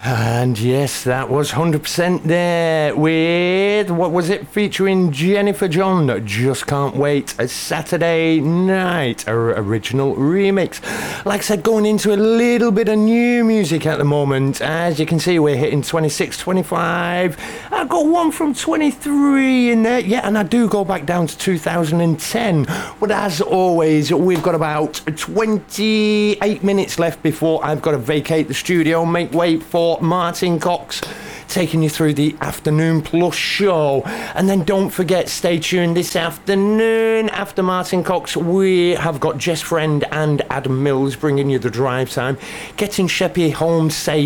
And yes, that was 100% there with, what was it, featuring Jennifer John, Just Can't Wait, a Saturday Night original remix. Like I said, going into a little bit of new music at the moment. As you can see, we're hitting 26, 25. I've got one from 23 in there, yeah, and I do go back down to 2010. But as always, we've got about 28 minutes left before I've got to vacate the studio, make way for Martin Cox taking you through the Afternoon Plus show. And then don't forget, stay tuned this afternoon. After Martin Cox, we have got Jess Friend and Adam Mills bringing you the drive time, getting Sheppy home safe